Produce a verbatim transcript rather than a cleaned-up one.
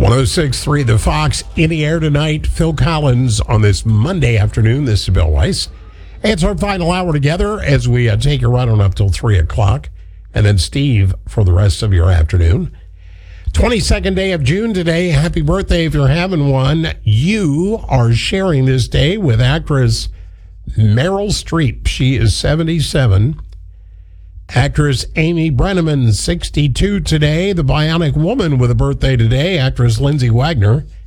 oh six point three The Fox in the air tonight. Phil Collins on this Monday afternoon. This is Bill Weiss. It's our final hour together as we uh, take you right on up till three o'clock. And then Steve for the rest of your afternoon. twenty-second day of June today. Happy birthday if you're having one. You are sharing this day with actress Meryl Streep. She is seventy-seven. Actress Amy Brenneman, sixty-two today. The Bionic Woman with a birthday today. Actress Lindsay Wagner